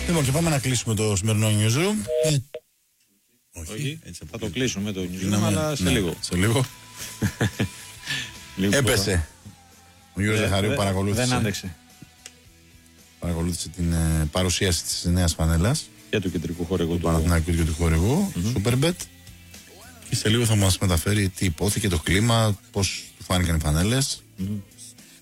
Λοιπόν, και πάμε να κλείσουμε το σημερινό newsroom. Όχι. Θα το κλείσουμε το newsroom, αλλά σε λίγο. Σε λίγο. Έπεσε. Ο Γιώργος Ζαχαρίου δεν άντεξε. Παρακολούθησε την παρουσίαση της νέας φανέλας Και του κεντρικού χορηγού του Παναθηναϊκού και του χορηγού Superbet. Και σε λίγο θα μας μεταφέρει τι υπόθηκε, το κλίμα, πώς του φάνηκαν οι φανέλες.